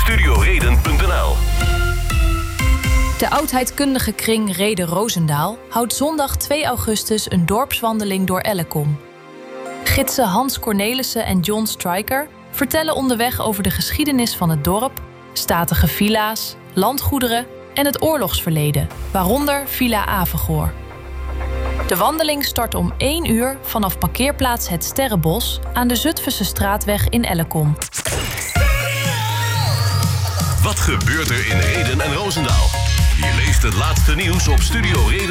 studioreden.nl. De oudheidkundige kring Rede Roosendaal houdt zondag 2 augustus een dorpswandeling door Ellecom. Gidsen Hans Cornelissen en John Stryker vertellen onderweg over de geschiedenis van het dorp, statige villa's, landgoederen en het oorlogsverleden, waaronder Villa Avegoor. De wandeling start om 1 uur vanaf parkeerplaats Het Sterrenbos aan de Zutphense straatweg in Ellecom. Wat gebeurt er in Rheden en Roosendaal? Je leest het laatste nieuws op Studio Reden.